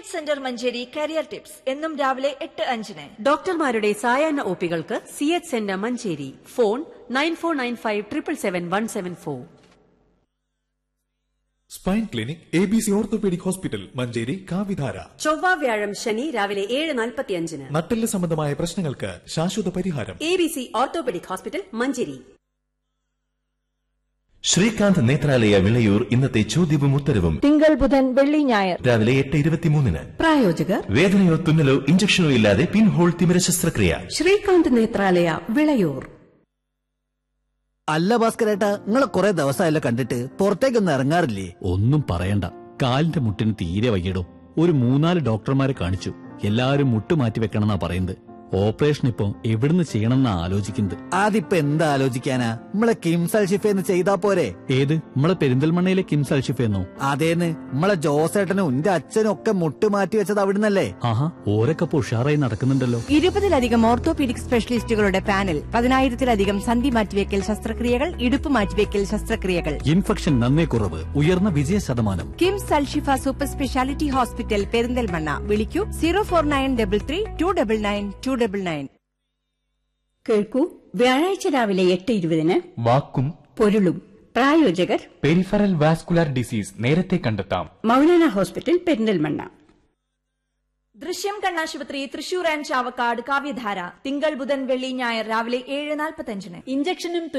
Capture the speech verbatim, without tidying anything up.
H centre Manjeri career tips എന്നും രാവിലെ എട്ട് അഞ്ചിന്. ഡോക്ടർമാരുടെ സായാഹ്ന ഒപികൾക്ക് C H centre Manjeri. Phone nine four nine five triple seven one seven four. Spine clinic A B C orthopaedic hospital Manjeri കാവിധാര. ചൊവ്വ വ്യാഴം ശനി രാവിലെ ഏഴ് നാൽപ്പത്തിയഞ്ചിന്. നട്ടെല്ല് സംബന്ധമായ പ്രശ്നങ്ങൾക്ക് ശാശ്വത പരിഹാരം. A B C orthopaedic hospital Manjeri. Srikanth Nethralaya Vilayur ഇന്നത്തെ ചോദ്യവും ഉത്തരവും തിങ്കൾ ബുധൻ വെള്ളി ഞായർ രാവിലെ എട്ട് ഇരുപത്തിമൂന്നിന്. പ്രായോജകർ വേദനയോ തുന്നലോ ഇഞ്ചക്ഷനോ ഇല്ലാതെ പിൻഹോൾ തിമിര ശസ്ത്രക്രിയ. ശ്രീകാന്ത് നേത്രാലയ വിളയൂർ. അല്ല ഭാസ്കരേട്ടാ, നിങ്ങളെ കുറെ ദിവസമായല്ലോ കണ്ടിട്ട്, പുറത്തേക്കൊന്നും ഇറങ്ങാറില്ലേ? ഒന്നും പറയണ്ട, കാലിന്റെ മുട്ടിന് തീരെ വയ്യടോ. ഒരു മൂന്നാല് ഡോക്ടർമാരെ കാണിച്ചു, എല്ലാരും മുട്ട് മാറ്റി വെക്കണമെന്നാ പറയുന്നത്. ഓപ്പറേഷൻ ഇപ്പൊ എവിടുന്ന് ചെയ്യണമെന്നാ ആലോചിക്കുന്നത്. അതിപ്പോ എന്താ ആലോചിക്കാനാ, നമ്മളെ കിംസ് അൽഷിഫേന്ന് ചെയ്താ പോരെ? ഏത്, നമ്മളെ പെരിന്തൽമണ്ണയിലെ കിംസ് അൽഷിഫേന്നോ? അതേന്ന്, നമ്മളെ ജോസേട്ടനും എന്റെ അച്ഛനും ഒക്കെ മുട്ട് മാറ്റി വെച്ചത് അവിടുന്നല്ലേ? ആഹാ, ഓരൊക്കെ ഉഷാറായി നടക്കുന്നുണ്ടല്ലോ. ഇരുപതിലധികം ഓർത്തോപീഡിക് സ്പെഷ്യലിസ്റ്റുകളുടെ പാനൽ, പതിനായിരത്തിലധികം സന്ധി മാറ്റിവെക്കൽ ശസ്ത്രക്രിയകൾ, ഇടുപ്പ് മാറ്റിവെക്കൽ ശസ്ത്രക്രിയകൾ. ഇൻഫെക്ഷൻ നന്നേ കുറവ്, ഉയർന്ന വിജയ ശതമാനം. KIMS Alshifa super speciality hospital Perinthalmanna. വിളിക്കൂ zero four nine double three to double nine to double nine. കേൾക്കൂ, വ്യാഴാഴ്ച രാവിലെ എട്ട് ഇരുപതിന് വാക്കും പൊരുളും. പ്രായോജകർ പെരിഫറൽ വാസ്കുലർ ഡിസീസ് നേരത്തെ കണ്ടെത്താം. മൗലാന ഹോസ്പിറ്റൽ പെരിന്തൽമണ്ണ. ദൃശ്യം കണ്ണാശുപത്രി തൃശൂർ ആൻഡ് ചാവക്കാട് കാവ്യധാര തിങ്കൾ ബുധൻ വെള്ളി ഞായർ രാവിലെ ഏഴ് നാൽപ്പത്തഞ്ചിന്. ഇഞ്ചക്ഷനും